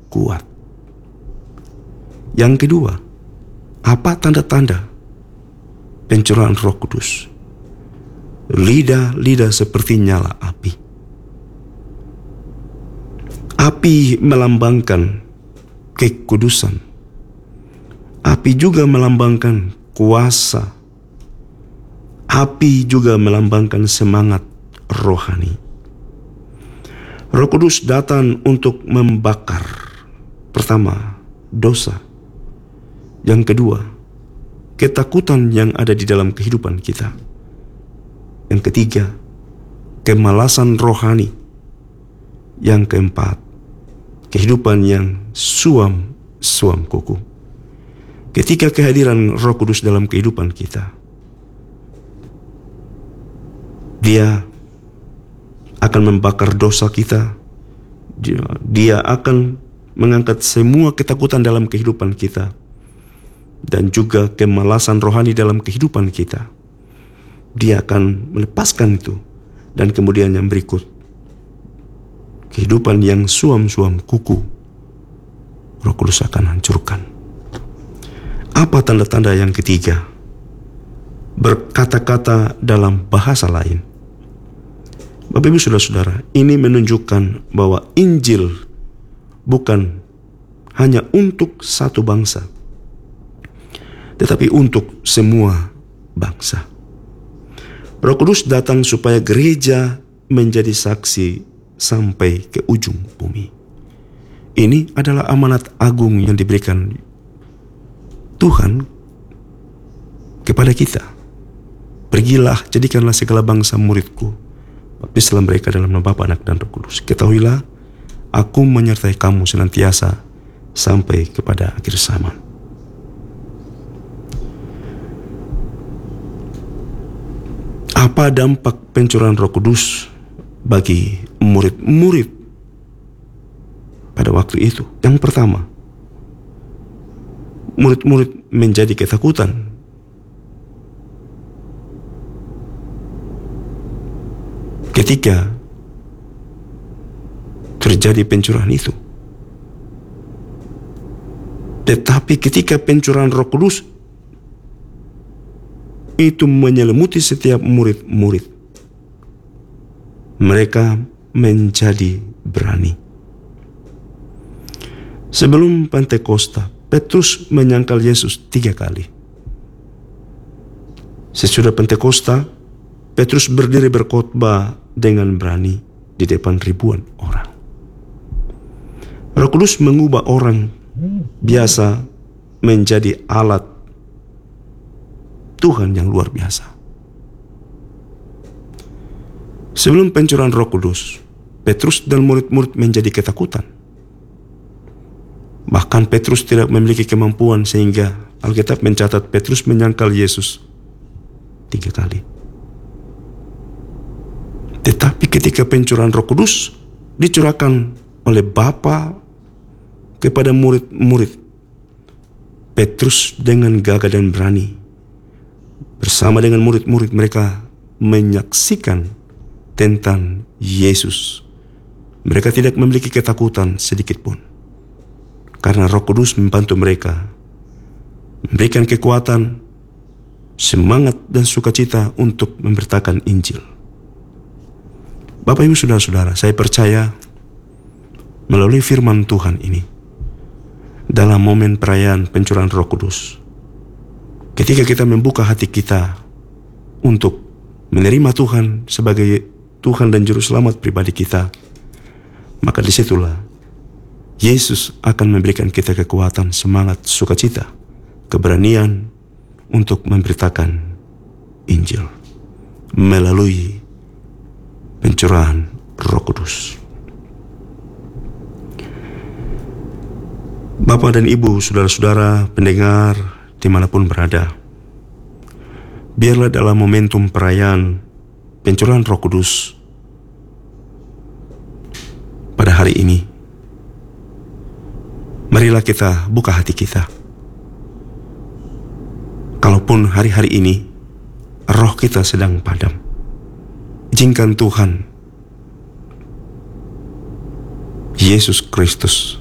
kuat. Yang kedua, apa tanda-tanda pencurahan Roh Kudus? Lidah-lidah seperti nyala api. Api melambangkan kekudusan. Api juga melambangkan kuasa. Api juga melambangkan semangat rohani. Roh Kudus datang untuk membakar, pertama, dosa. Yang kedua, ketakutan yang ada di dalam kehidupan kita. Yang ketiga, kemalasan rohani. Yang keempat, kehidupan yang suam kuku. Ketika kehadiran Roh Kudus dalam kehidupan kita, Dia akan membakar dosa kita. Dia akan mengangkat semua ketakutan dalam kehidupan kita, dan juga kemalasan rohani dalam kehidupan kita. Dia akan melepaskan itu. Dan kemudian yang berikut, kehidupan yang suam kuku, Roh Kudus akan hancurkan. Apa tanda-tanda yang ketiga? Berkata-kata dalam bahasa lain. Bapak Ibu Saudara-saudara, ini menunjukkan bahwa Injil bukan hanya untuk satu bangsa, tetapi untuk semua bangsa. Roh Kudus datang supaya gereja menjadi saksi sampai ke ujung bumi. Ini adalah amanat agung yang diberikan Tuhan kepada kita. Pergilah, jadikanlah segala bangsa muridku, baptislah mereka dalam nama Bapa, Anak, dan Roh Kudus. Ketahuilah, aku menyertai kamu senantiasa sampai kepada akhir zaman. Apa dampak pencurahan Roh Kudus bagi murid-murid pada waktu itu? Yang pertama, murid-murid menjadi ketakutan. Ketika terjadi pencurahan itu. Tetapi ketika pencurahan Roh Kudus itu menyelimuti setiap murid-murid, mereka menjadi berani. Sebelum Pentakosta, Petrus menyangkal Yesus 3 kali. Sesudah Pentakosta, Petrus berdiri berkhotbah dengan berani di depan ribuan orang. Roh Kudus mengubah orang biasa menjadi alat Tuhan yang luar biasa. Sebelum pencurahan Roh Kudus, Petrus dan murid-murid menjadi ketakutan. Bahkan Petrus tidak memiliki kemampuan, sehingga Alkitab mencatat Petrus menyangkal Yesus 3 kali. Tetapi ketika pencurahan Roh Kudus dicurahkan oleh Bapa kepada murid-murid, Petrus dengan gagah dan berani bersama dengan murid-murid mereka menyaksikan tentang Yesus. Mereka tidak memiliki ketakutan sedikit pun, karena Roh Kudus membantu mereka, memberikan kekuatan, semangat dan sukacita untuk memberitakan Injil. Bapak Ibu Saudara-saudara, saya percaya melalui firman Tuhan ini, dalam momen perayaan pencurahan Roh Kudus, ketika kita membuka hati kita untuk menerima Tuhan sebagai Tuhan dan Juru Selamat pribadi kita, maka disitulah Yesus akan memberikan kita kekuatan, semangat, sukacita, keberanian untuk memberitakan Injil melalui pencurahan Roh Kudus. Bapak dan Ibu, saudara-saudara pendengar dimanapun berada, biarlah dalam momentum perayaan pencurahan Roh Kudus pada hari ini, marilah kita buka hati kita. Kalaupun hari-hari ini roh kita sedang padam, izinkan Tuhan Yesus Kristus